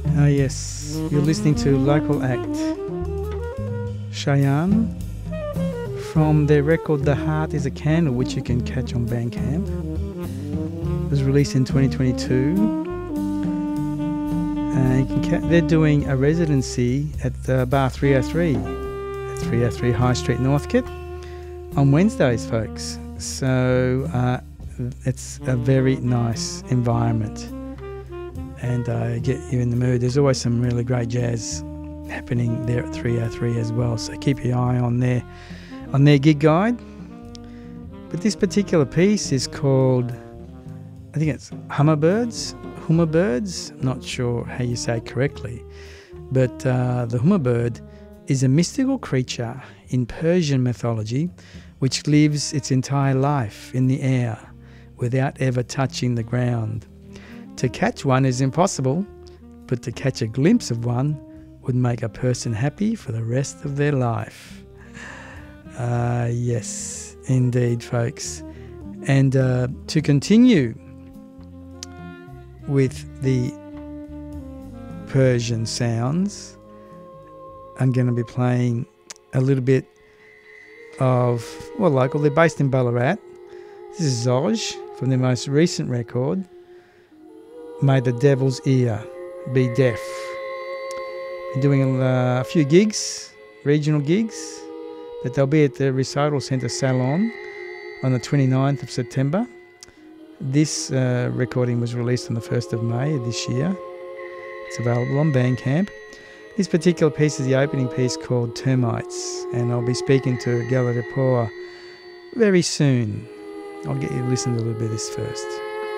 Ah yes, you're listening to local act Cheyenne from their record The Heart is a Candle, which you can catch on Bandcamp. It was released in 2022. They're doing a residency at Bar 303 at 303 High Street, Northcote on Wednesdays, folks. So it's a very nice environment and get you in the mood. There's always some really great jazz happening there at 303 as well, so keep your eye on their gig guide. But this particular piece is called, I think it's Hummingbirds, not sure how you say it correctly, but the hummingbird is a mystical creature in Persian mythology which lives its entire life in the air without ever touching the ground. To catch one is impossible, but to catch a glimpse of one would make a person happy for the rest of their life. Yes, indeed, folks. And to continue with the Persian sounds, I'm going to be playing a little bit of, well, local. They're based in Ballarat. This is Zoj from their most recent record, May the Devil's Ear Be Deaf. They're doing a few gigs, regional gigs, but they'll be at the Recital Centre Salon on the 29th of September. This recording was released on the 1st of May of this year. It's available on Bandcamp. This particular piece is the opening piece called Termites, and I'll be speaking to Gala Depoa very soon. I'll get you to listen to a little bit of this first.